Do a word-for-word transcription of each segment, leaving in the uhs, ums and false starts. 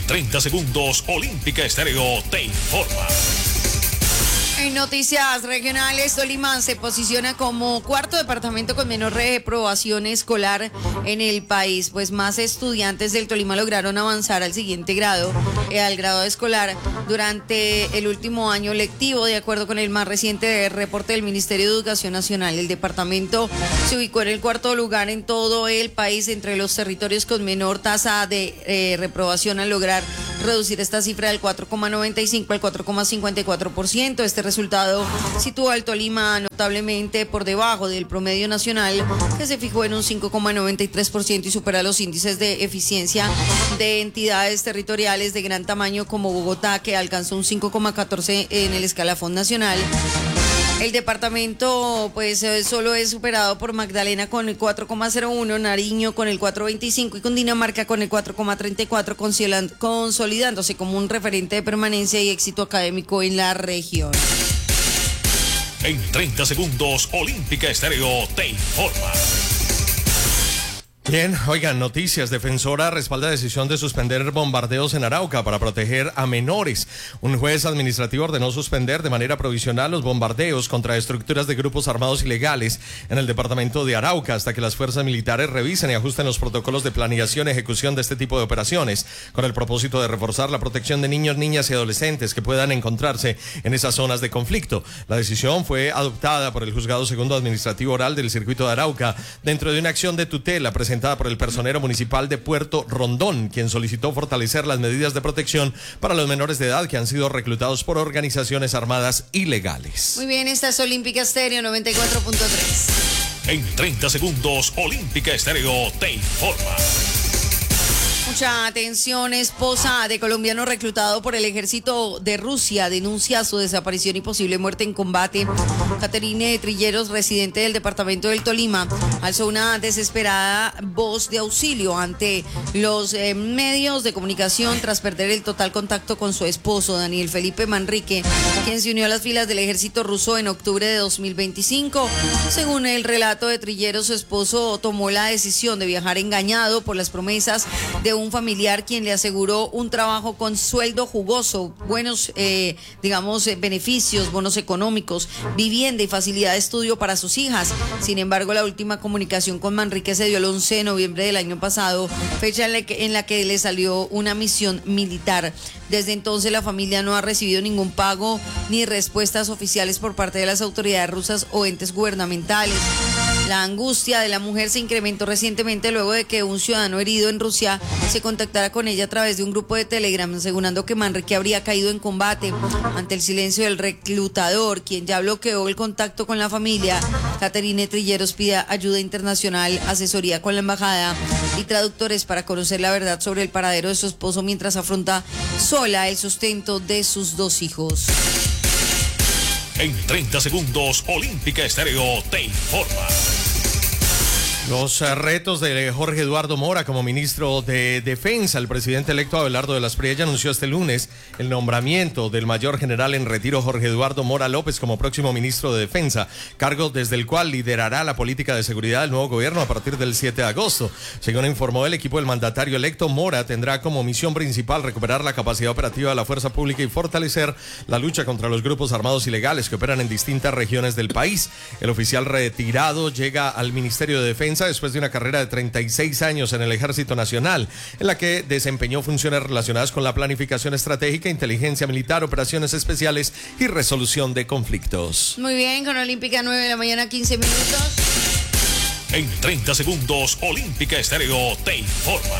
treinta segundos, Olímpica Estéreo te informa. En noticias regionales, Tolima se posiciona como cuarto departamento con menor reprobación escolar en el país, pues más estudiantes del Tolima lograron avanzar al siguiente grado, eh, al grado escolar, durante el último año lectivo, de acuerdo con el más reciente reporte del Ministerio de Educación Nacional. El departamento se ubicó en el cuarto lugar en todo el país entre los territorios con menor tasa de eh, reprobación, al lograr reducir esta cifra del cuatro coma noventa y cinco al cuatro coma cincuenta y cuatro por ciento. Este resultado sitúa al Tolima notablemente por debajo del promedio nacional, que se fijó en un cinco coma noventa y tres por ciento, y supera los índices de eficiencia de entidades territoriales de gran tamaño como Bogotá, que alcanzó un cinco coma catorce en el escalafón nacional. El departamento pues solo es superado por Magdalena con el cuatro coma cero uno, Nariño con el cuatro coma veinticinco y Cundinamarca con el cuatro coma treinta y cuatro, consolidándose como un referente de permanencia y éxito académico en la región. En treinta segundos, Olímpica Estéreo te informa. Bien, oigan, noticias. Defensora respalda decisión de suspender bombardeos en Arauca para proteger a menores. Un juez administrativo ordenó suspender de manera provisional los bombardeos contra estructuras de grupos armados ilegales en el departamento de Arauca hasta que las fuerzas militares revisen y ajusten los protocolos de planeación y ejecución de este tipo de operaciones, con el propósito de reforzar la protección de niños, niñas y adolescentes que puedan encontrarse en esas zonas de conflicto. La decisión fue adoptada por el Juzgado Segundo Administrativo Oral del Circuito de Arauca dentro de una acción de tutela presentada por el personero municipal de Puerto Rondón, quien solicitó fortalecer las medidas de protección para los menores de edad que han sido reclutados por organizaciones armadas ilegales. Muy bien, esta es Olímpica Estéreo noventa y cuatro punto tres. En treinta segundos, Olímpica Estéreo te informa. Mucha atención. Esposa de colombiano reclutado por el ejército de Rusia denuncia su desaparición y posible muerte en combate. Caterine Trilleros, residente del departamento del Tolima, alzó una desesperada voz de auxilio ante los eh, medios de comunicación tras perder el total contacto con su esposo, Daniel Felipe Manrique, quien se unió a las filas del ejército ruso en octubre de dos mil veinticinco. Según el relato de Trilleros, su esposo tomó la decisión de viajar engañado por las promesas de un familiar quien le aseguró un trabajo con sueldo jugoso, buenos, eh, digamos, eh, beneficios, bonos económicos, vivienda y facilidad de estudio para sus hijas. Sin embargo, la última comunicación con Manrique se dio el once de noviembre del año pasado, fecha en la que, en la que le salió una misión militar. Desde entonces, la familia no ha recibido ningún pago ni respuestas oficiales por parte de las autoridades rusas o entes gubernamentales. La angustia de la mujer se incrementó recientemente luego de que un ciudadano herido en Rusia se contactara con ella a través de un grupo de Telegram, asegurando que Manrique habría caído en combate. Ante el silencio del reclutador, quien ya bloqueó el contacto con la familia, Caterine Trilleros pide ayuda internacional, asesoría con la embajada y traductores para conocer la verdad sobre el paradero de su esposo mientras afronta sola el sustento de sus dos hijos. En treinta segundos, Olímpica Estéreo te informa. Los retos de Jorge Eduardo Mora como ministro de Defensa. El presidente electo Abelardo de las Priella anunció este lunes el nombramiento del mayor general en retiro Jorge Eduardo Mora López como próximo ministro de Defensa, cargo desde el cual liderará la política de seguridad del nuevo gobierno a partir del siete de agosto. Según informó el equipo del mandatario electo, Mora tendrá como misión principal recuperar la capacidad operativa de la fuerza pública y fortalecer la lucha contra los grupos armados ilegales que operan en distintas regiones del país. El oficial retirado llega al Ministerio de Defensa después de una carrera de treinta y seis años en el Ejército Nacional, en la que desempeñó funciones relacionadas con la planificación estratégica, inteligencia militar, operaciones especiales y resolución de conflictos. Muy bien, con Olímpica nueve de la mañana, quince minutos. En treinta segundos, Olímpica Estéreo te informa.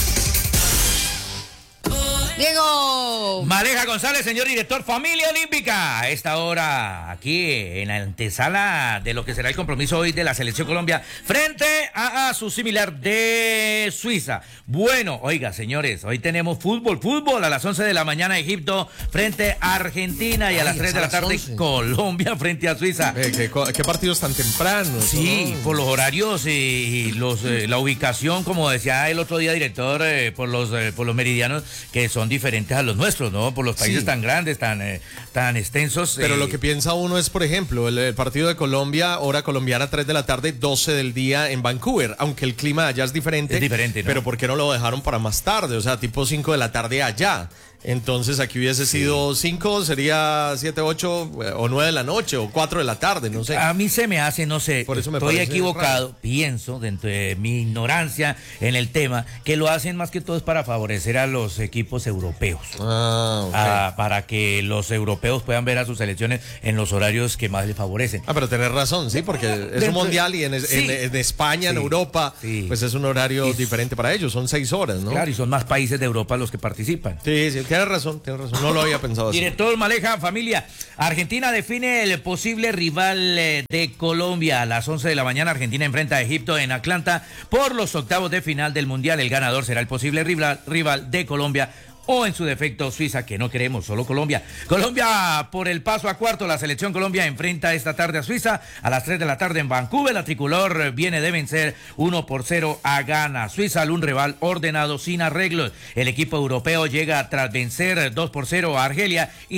Diego Maleja González, señor director, Familia Olímpica. A esta hora, aquí en la antesala de lo que será el compromiso hoy de la Selección Colombia frente a, a su similar de Suiza. Bueno, oiga, señores, hoy tenemos fútbol, fútbol a las once de la mañana, Egipto frente a Argentina, y a las Ay, tres de la tarde, once. Colombia frente a Suiza. Eh, ¿qué, ¿Qué partidos tan tempranos? Sí, ¿no? Por los horarios y los, eh, la ubicación, como decía el otro día, director, eh, por los, eh, por los meridianos, que son son diferentes a los nuestros, ¿no? Por los países Sí. tan grandes, tan, eh, tan extensos. Pero eh, lo que piensa uno es, por ejemplo, el, el partido de Colombia, hora colombiana, tres de la tarde, doce del día en Vancouver, aunque el clima allá es diferente. Es diferente, ¿no? Pero ¿por qué no lo dejaron para más tarde? O sea, tipo cinco de la tarde allá. Entonces aquí hubiese sido cinco, sería siete, ocho o nueve de la noche o cuatro de la tarde, no sé. A mí se me hace, no sé, Por eso me estoy parece equivocado, raro. pienso, dentro de mi ignorancia en el tema, que lo hacen más que todo es para favorecer a los equipos europeos. Ah, ok. Ah, para que los europeos puedan ver a sus selecciones en los horarios que más les favorecen. Ah, pero tenés razón, sí, porque es Dentro- un mundial y en, Sí. en- en España, en Sí. Europa, Sí. pues es un horario Y- diferente para ellos, son seis horas, ¿no? Claro, y son más países de Europa los que participan. Sí, sí, tienes razón, tienes razón, no lo había pensado así. Director Maleja, familia, Argentina define el posible rival eh, de Colombia. A las once de la mañana, Argentina enfrenta a Egipto en Atlanta por los octavos de final del Mundial. El ganador será el posible rival, rival de Colombia o en su defecto Suiza, que no queremos, solo Colombia. Colombia por el paso a cuarto. La selección Colombia enfrenta esta tarde a Suiza a las tres de la tarde en Vancouver. La tricolor viene de vencer uno por cero a Ghana. Suiza, un rival ordenado sin arreglos. El equipo europeo llega tras vencer dos por cero a Argelia y